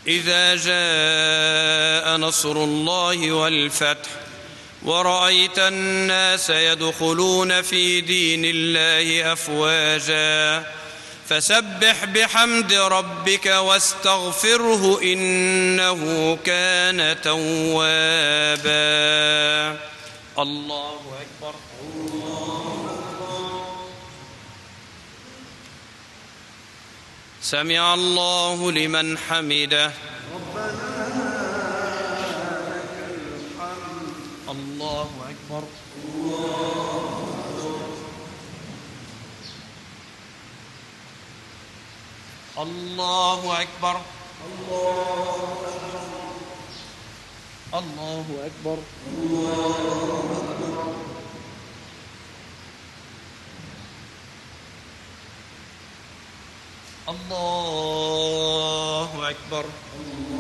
إذا جاء نصر الله والفتح ورأيت الناس يدخلون في دين الله أفواجا فسبح بحمد ربك واستغفره إنه كان توابا. الله أكبر. سمع الله لمن حمده. الله أكبر. الله أكبر. الله أكبر. الله أكبر.